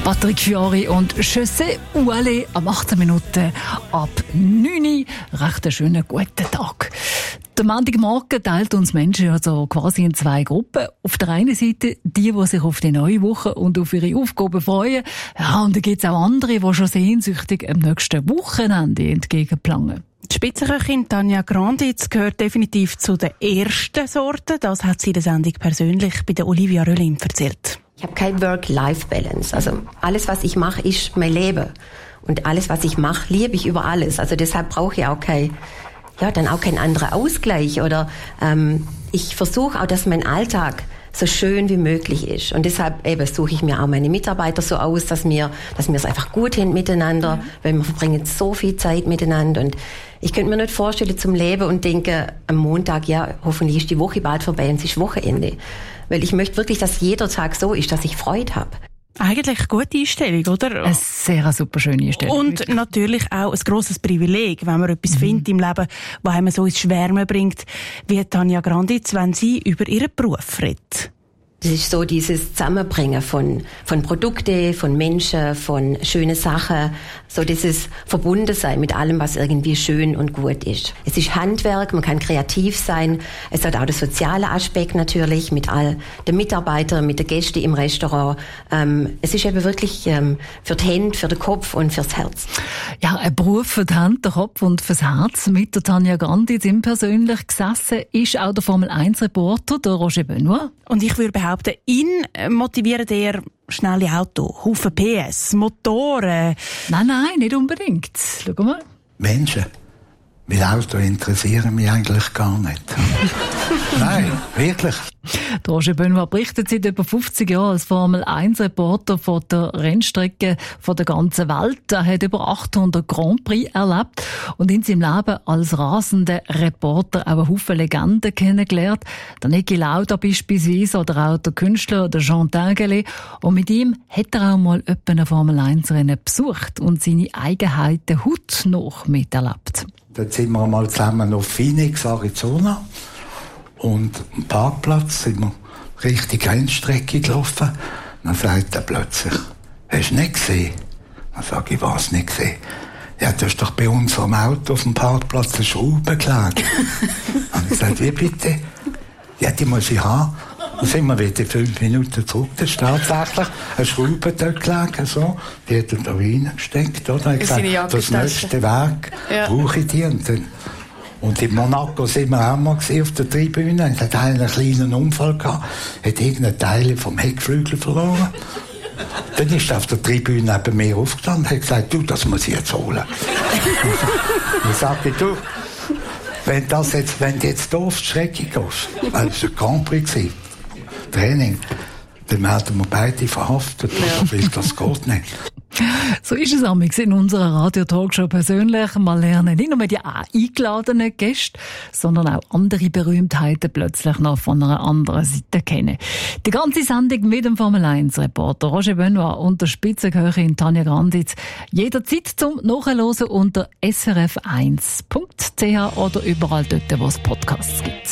Patrick Fiori und Je sais où aller am 18 Minuten ab 9 Uhr. Recht einen schönen guten Tag. Der Montagmorgen teilt uns Menschen also quasi in zwei Gruppen. Auf der einen Seite die sich auf die neue Woche und auf ihre Aufgaben freuen. Ja, und dann gibt es auch andere, die schon sehnsüchtig am nächsten Wochenende entgegenplanen. Die Spitzenköchin Tanja Granditz gehört definitiv zu der ersten Sorte. Das hat sie in der Sendung persönlich bei der Olivia Röllin erzählt. Ich habe kein Work-Life-Balance. Also alles, was ich mache, ist mein Leben. Und alles, was ich mache, liebe ich über alles. Also deshalb brauche ich auch keinen anderen Ausgleich. Oder ich versuche auch, dass mein Alltag so schön wie möglich ist. Und deshalb suche ich mir auch meine Mitarbeiter so aus, dass wir es einfach gut hin miteinander, weil wir verbringen so viel Zeit miteinander. Und ich könnte mir nicht vorstellen zum Leben und denke am Montag, ja, hoffentlich ist die Woche bald vorbei und es ist Wochenende. Weil ich möchte wirklich, dass jeder Tag so ist, dass ich Freude habe. Eigentlich eine gute Einstellung, oder? Eine sehr super schöne Einstellung. Und natürlich auch ein grosses Privileg, wenn man etwas findet im Leben, was einem so ins Schwärmen bringt, wie Tanja Granditz, wenn sie über ihren Beruf redet. Das ist so dieses Zusammenbringen von Produkten, von Menschen, von schönen Sachen, so dieses Verbundensein mit allem, was irgendwie schön und gut ist. Es ist Handwerk, man kann kreativ sein. Es hat auch den sozialen Aspekt natürlich mit all den Mitarbeitern, mit den Gästen im Restaurant. Es ist eben wirklich für die Hände, für den Kopf und fürs Herz. Ja, ein Beruf für die Hände, den Kopf und fürs Herz. Mit der Tanja Granditz im persönlich gesessen ist auch der Formel-1-Reporter, der Roger Benoit. Und ich würde behaupten, ihn motivieren eher schnelle Autos, Haufen PS, Motoren. Nein, nicht unbedingt. Schau mal. Menschen. Weil Autos interessieren mich eigentlich gar nicht. Nein, wirklich. Roger Benoit berichtet seit über 50 Jahren als Formel-1-Reporter von der Rennstrecke von der ganzen Welt. Er hat über 800 Grand Prix erlebt und in seinem Leben als rasender Reporter auch einen Haufen Legenden kennengelernt. Der Niki Lauda beispielsweise oder auch der Künstler der Jean Tinguely. Und mit ihm hat er auch mal etwa ein Formel-1-Rennen besucht und seine Eigenheiten hautnah miterlebt. Dann sind wir mal zusammen auf Phoenix, Arizona. Und am Parkplatz sind wir Richtung Rennstrecke gelaufen. Dann sagt er plötzlich, hast du nicht gesehen? Dann sage ich, was nicht gesehen? Ja, du hast doch bei unserem Auto auf dem Parkplatz eine Schraube gelegt. Dann habe ich gesagt, wie bitte? Ja, die muss ich haben. Dann sind wir wieder 5 Minuten zurück. Da ist tatsächlich eine Schraube dort gelegen, so. Die hat er da reingesteckt, oder? Ich habe gesagt, das nächste Werk brauche ich die. Und in Monaco sind wir auch mal auf der Tribüne. Es hat einen kleinen Unfall gehabt. Hat irgendein Teil vom Heckflügel verloren. Dann ist er auf der Tribüne neben mir aufgestanden und hat gesagt, du, das muss ich jetzt holen. Dann sagte ich, du, wenn du jetzt hier auf die Strecke gehst, weil es ein Grand Prix war, Training, dann werden wir beide verhaftet. Ja. Weil das geht nicht. So ist es amigs in unserer Radio-Talkshow persönlich. Wir lernen nicht nur die eingeladenen Gäste, sondern auch andere Berühmtheiten plötzlich noch von einer anderen Seite kennen. Die ganze Sendung mit dem Formel-1-Reporter Roger Benoit und der Spitzenköchin Tanja Granditz jederzeit zum Nachhören unter srf1.ch oder überall dort, wo es Podcasts gibt.